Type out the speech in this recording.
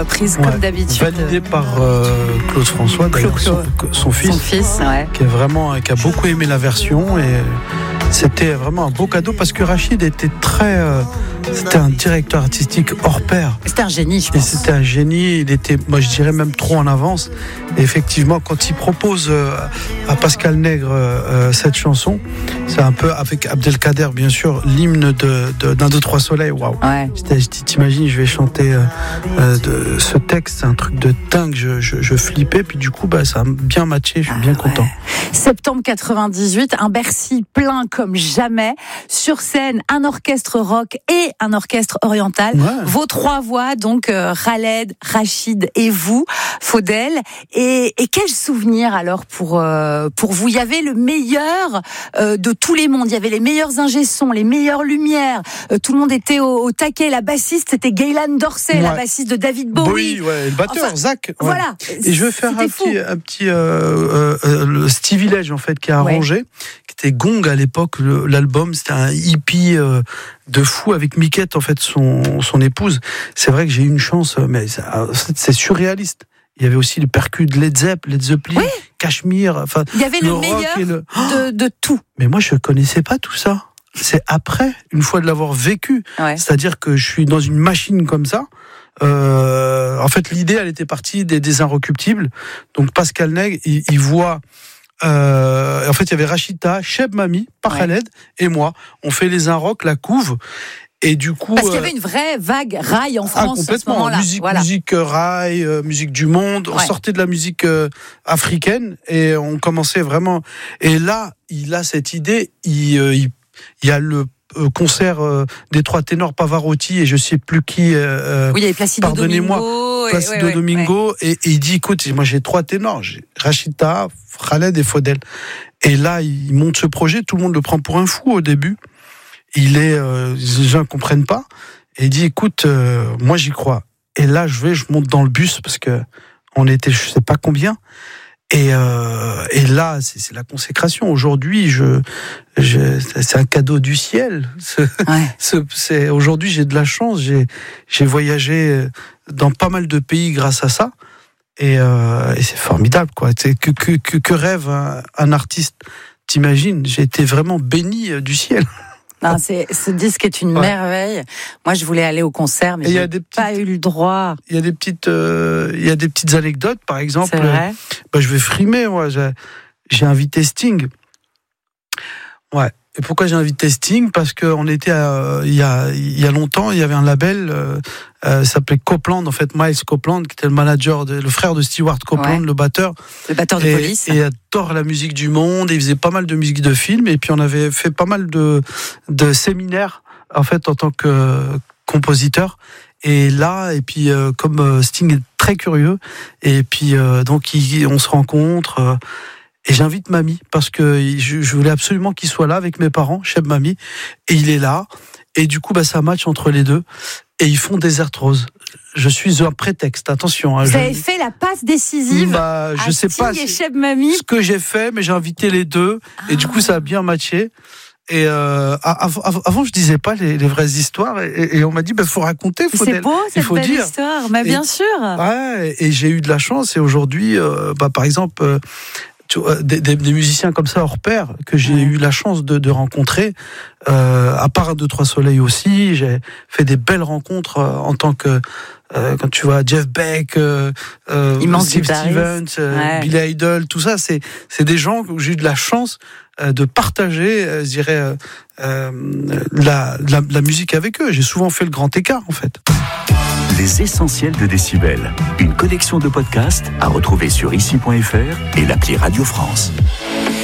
reprise comme d'habitude. Validé par Claude François, d'ailleurs, son fils, qui a beaucoup aimé la version, et c'était vraiment un beau cadeau parce que Rachid était c'était un directeur artistique hors pair. C'était un génie, je pense. Et c'était un génie. Il était, moi je dirais même trop en avance. Et effectivement, quand il propose à Pascal Nègre cette chanson, c'est un peu avec Abdelkader, bien sûr, l'hymne d'un, deux, trois soleils. Waouh. Ouais. T'imagines, je vais chanter de ce texte, c'est un truc de dingue. Je flippais, puis du coup, ça a bien matché. Je suis bien content. Septembre 98, un Bercy plein comme jamais. Sur scène, un orchestre rock et un orchestre oriental. Ouais. Vos trois voix, donc Khaled, Rachid et vous, Faudel. Et quel souvenir alors pour vous? Il y avait le meilleur de tous les mondes. Il y avait les meilleurs ingé-sons, les meilleures lumières. Tout le monde était au taquet. La bassiste, c'était Gaylan Dorsey, la bassiste de David Bowie. Le batteur, Zach. Ouais. Voilà. Et je vais faire un petit le Stevie Village, en fait, qui a arrangé, qui était Gong à l'époque. L'album, c'était un hippie de fou avec Miquette, en fait, son épouse. C'est vrai que j'ai eu une chance, mais c'est surréaliste. Il y avait aussi le percu de Led Zeppelin, Cachemire. Enfin, il y avait le meilleur de tout. Mais moi, je connaissais pas tout ça. C'est après, une fois de l'avoir vécu. Ouais. C'est-à-dire que je suis dans une machine comme ça. En fait, l'idée, elle était partie des Inrecuptibles. Donc, Pascal Nègre, il voit. En fait, il y avait Rachida, Cheb Mami, par Khaled et moi. On fait les Inrock, la couve. Et du coup, parce qu'il y avait une vraie vague rail en France. Complètement. À ce moment-là. Musique rail, musique du monde. On sortait de la musique africaine et on commençait vraiment. Et là, il a cette idée. Il y a le concert des trois ténors Pavarotti et je sais plus qui. Oui, il y avait Placido Domingo. Placido Domingo. Et il dit, écoute, moi j'ai trois ténors, j'ai Rachida, Khaled et Faudel. Et là, il monte ce projet, tout le monde le prend pour un fou au début. Les gens ne comprennent pas. Et il dit, écoute, moi j'y crois. Et là, je monte dans le bus parce que on était, je sais pas combien. Et là, c'est la consécration. Aujourd'hui, c'est un cadeau du ciel. Aujourd'hui, j'ai de la chance. J'ai voyagé dans pas mal de pays grâce à ça. Et c'est formidable, quoi. Que rêve un artiste. T'imagines, j'ai été vraiment béni du ciel. Non, ce disque est une merveille. Moi, je voulais aller au concert, mais j'ai pas eu le droit. Il y a des petites anecdotes, par exemple. C'est vrai. Je vais frimer, moi. J'ai invité Sting. Ouais. Et pourquoi j'ai invité Sting? Parce qu'on était il y a longtemps, il y avait un label, s'appelait Copeland, en fait, Miles Copeland, qui était le manager, le frère de Stewart Copeland, le batteur. Le batteur de Police. Et il adore la musique du monde, et il faisait pas mal de musique de film, et puis on avait fait pas mal de séminaires, en fait, en tant que compositeur. Et là, comme Sting est très curieux, et puis donc on se rencontre. Et j'invite Mamie parce que je voulais absolument qu'il soit là avec mes parents, Cheb Mami, et il est là. Et du coup, ça match entre les deux. Et ils font Desert Rose. Je suis un prétexte, attention. Vous avez fait la passe décisive je sais pas et Cheb Mami. Ce que j'ai fait, mais j'ai invité les deux. Et du coup, ça a bien matché. Et avant, je disais pas les vraies histoires. Et on m'a dit, faut raconter. C'est beau, cette belle histoire. Mais bien sûr. Ouais, et j'ai eu de la chance. Et aujourd'hui, par exemple... Des musiciens comme ça hors pair que j'ai eu la chance de rencontrer, à part un, deux, trois soleils aussi. J'ai fait des belles rencontres en tant que quand tu vois Jeff Beck, Steve Stevens, Billy Idol, tout ça, c'est des gens où j'ai eu de la chance de partager, je dirais, la musique avec eux. J'ai souvent fait le grand écart, en fait. Les essentiels de Décibel, une collection de podcasts à retrouver sur ici.fr et l'appli Radio France.